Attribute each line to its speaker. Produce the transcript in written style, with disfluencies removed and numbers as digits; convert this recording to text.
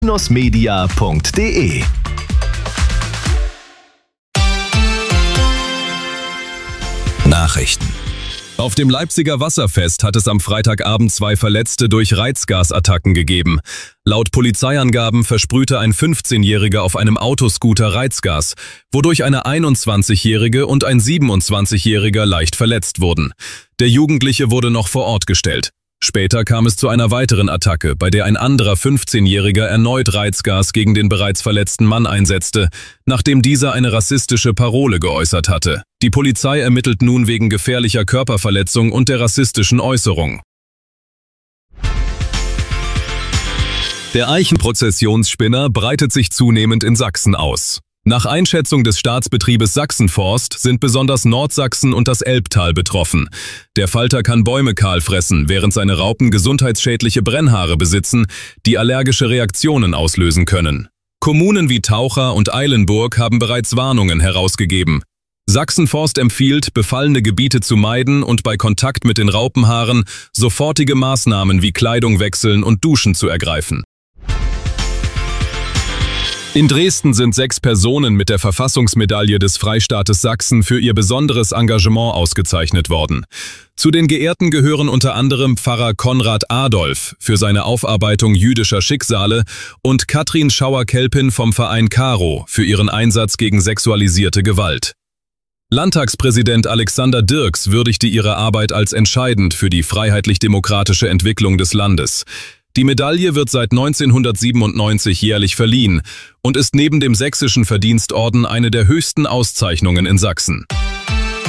Speaker 1: nosmedia.de. Nachrichten. Auf dem Leipziger Wasserfest hat es am Freitagabend 2 Verletzte durch Reizgasattacken gegeben. Laut Polizeiangaben versprühte ein 15-Jähriger auf einem Autoscooter Reizgas, wodurch eine 21-Jährige und ein 27-Jähriger leicht verletzt wurden. Der Jugendliche wurde noch vor Ort gestellt. Später kam es zu einer weiteren Attacke, bei der ein anderer 15-Jähriger erneut Reizgas gegen den bereits verletzten Mann einsetzte, nachdem dieser eine rassistische Parole geäußert hatte. Die Polizei ermittelt nun wegen gefährlicher Körperverletzung und der rassistischen Äußerung. Der Eichenprozessionsspinner breitet sich zunehmend in Sachsen aus. Nach Einschätzung des Staatsbetriebes Sachsenforst sind besonders Nordsachsen und das Elbtal betroffen. Der Falter kann Bäume kahl fressen, während seine Raupen gesundheitsschädliche Brennhaare besitzen, die allergische Reaktionen auslösen können. Kommunen wie Taucher und Eilenburg haben bereits Warnungen herausgegeben. Sachsenforst empfiehlt, befallene Gebiete zu meiden und bei Kontakt mit den Raupenhaaren sofortige Maßnahmen wie Kleidung wechseln und Duschen zu ergreifen. In Dresden sind 6 Personen mit der Verfassungsmedaille des Freistaates Sachsen für ihr besonderes Engagement ausgezeichnet worden. Zu den Geehrten gehören unter anderem Pfarrer Konrad Adolf für seine Aufarbeitung jüdischer Schicksale und Katrin Schauer-Kelpin vom Verein Caro für ihren Einsatz gegen sexualisierte Gewalt. Landtagspräsident Alexander Dirks würdigte ihre Arbeit als entscheidend für die freiheitlich-demokratische Entwicklung des Landes. Die Medaille wird seit 1997 jährlich verliehen und ist neben dem Sächsischen Verdienstorden eine der höchsten Auszeichnungen in Sachsen.